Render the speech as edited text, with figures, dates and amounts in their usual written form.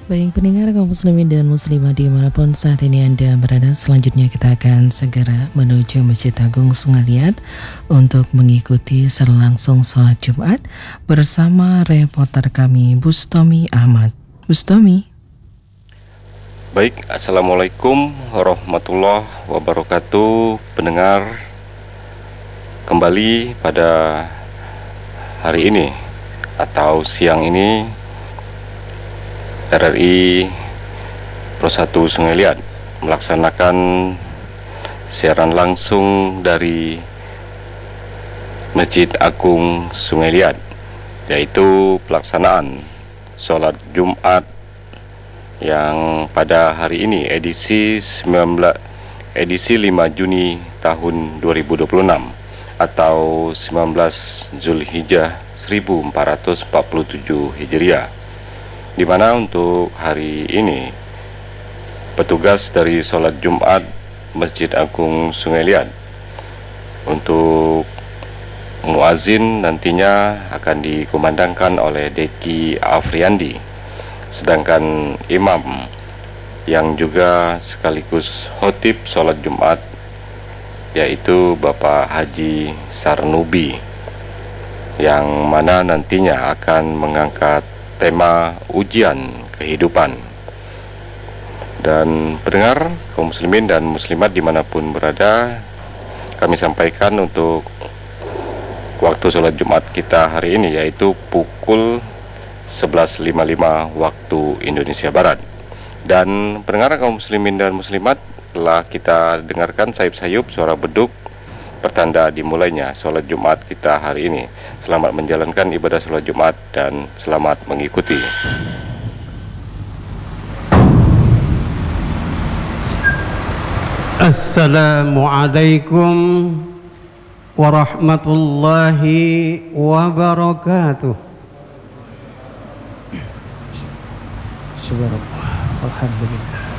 Baik pendengar kaum muslimin dan muslimah dimanapun saat ini Anda berada, selanjutnya kita akan segera menuju Masjid Agung Sungai Liat untuk mengikuti secara langsung sholat Jumat bersama reporter kami Bustomi Ahmad. Bustomi. Baik, Assalamualaikum warahmatullahi wabarakatuh. Pendengar, kembali pada hari ini atau siang ini RRI Pro 1 Sungai Liat melaksanakan siaran langsung dari Masjid Agung Sungai Liat, yaitu pelaksanaan sholat Jumat yang pada hari ini edisi 5 Juni tahun 2026 atau 19 Zulhijjah 1447 Hijriah, di mana untuk hari ini petugas dari sholat Jumat Masjid Agung Sungai Liat untuk muazin nantinya akan dikumandangkan oleh Deki Afriandi, sedangkan imam yang juga sekaligus khotib sholat Jumat yaitu Bapak Haji Sarnubi, yang mana nantinya akan mengangkat tema ujian kehidupan. Dan pendengar kaum muslimin dan muslimat dimanapun berada, kami sampaikan untuk waktu sholat Jumat kita hari ini yaitu pukul 11.55 waktu Indonesia Barat. Dan pendengar kaum muslimin dan muslimat, telah kita dengarkan sayup-sayup suara beduk pertanda dimulainya sholat Jumat kita hari ini. Selamat menjalankan ibadah sholat Jumat dan selamat mengikuti. Assalamualaikum warahmatullahi wabarakatuh. Subhanallah, alhamdulillah.